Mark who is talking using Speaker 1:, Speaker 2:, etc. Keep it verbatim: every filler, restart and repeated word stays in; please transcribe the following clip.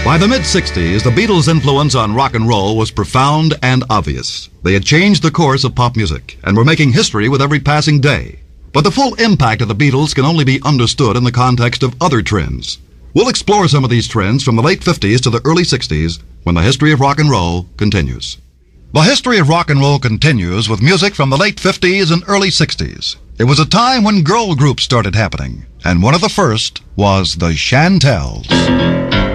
Speaker 1: By the mid-sixties, the Beatles' influence on rock and roll was profound and obvious. They had changed the course of pop music and were making history with every passing day. But the full impact of the Beatles can only be understood in the context of other trends. We'll explore some of these trends from the late fifties to the early sixties when the history of rock and roll continues. The history of rock and roll continues with music from the late fifties and early sixties. It was a time when girl groups started happening, and one of the first was the Chantels.